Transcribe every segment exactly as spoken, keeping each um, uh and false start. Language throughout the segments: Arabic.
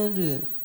أحد.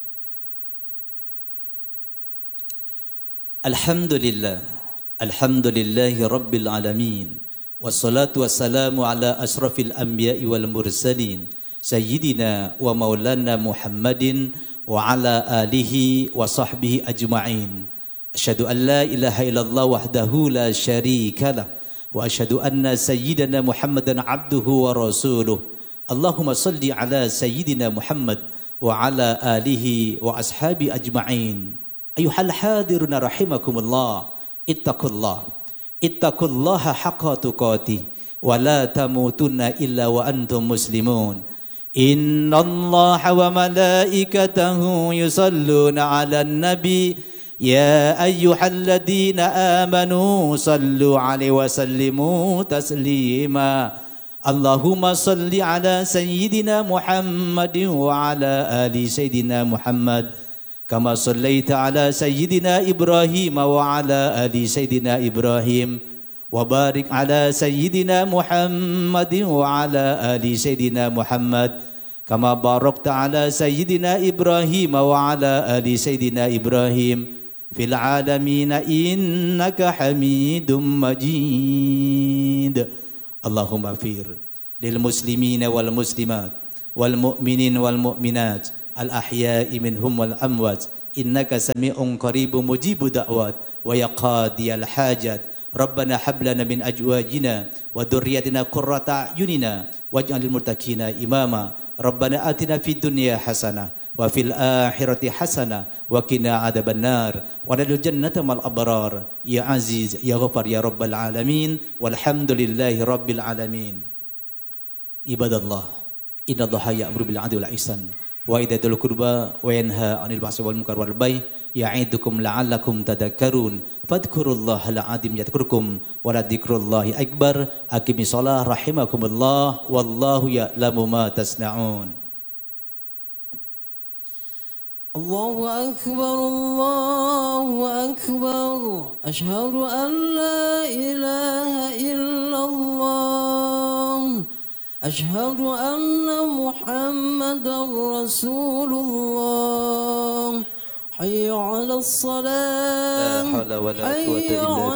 الحمد لله الحمد لله رب العالمين والصلاة والسلام على أشرف الأنبياء والمرسلين سيدنا ومولانا محمد وعلى آله وصحبه أجمعين أشهد أن لا إله إلا الله وحده لا شريك له وأشهد أن سيدنا محمدا عبده ورسوله اللهم صل على سيدنا محمد وعلى آله وأصحابه أجمعين أيها الحاضرون رحمكم الله اتقوا الله اتقوا الله حق تقاته ولا تموتن إلا وأنتم مسلمون إن الله وملائكته يصلون على النبي يا أيها الذين آمنوا صلوا عليه وسلموا تسليما اللهم صل على سيدنا محمد وعلى آل سيدنا محمد كما صليت على سيدنا إبراهيم وعلى آل سيدنا إبراهيم وبارك على سيدنا محمد وعلى آل سيدنا محمد كما باركت على سيدنا إبراهيم وعلى آل سيدنا إبراهيم في العالمين إنك حميد مجيد اللهم اغفر للمسلمين والمسلمات والمؤمنين والمؤمنات الأحياء منهم والأموات إنك سميع قريب مجيب دعوات ويا قاضي الحاجات ربنا هب لنا من أزواجنا وذرياتنا قرة أعيننا واجعل للمتقين إماما ربنا آتنا في الدنيا حسنة وفي الآخرة حسنة وقنا عذاب النار وندخل الجنة مع الأبرار يا عزيز يا غفار يا رب العالمين والحمد لله رب العالمين عباد الله إن الله يأمر بالعدل والإحسان وإيتاء ذي القربى وينهى عن الفحشاء والمنكر والبغي يعظكم لعلكم تذكرون فاذكروا الله العظيم يذكركم ولذكر الله أكبر أقيموا الصلاة رحمكم الله والله يعلم ما تصنعون الله أكبر الله أكبر أشهد أن لا إله إلا الله أشهد أن محمدا رسول الله حي على الصلاة لا حول ولا قوة إلا بالله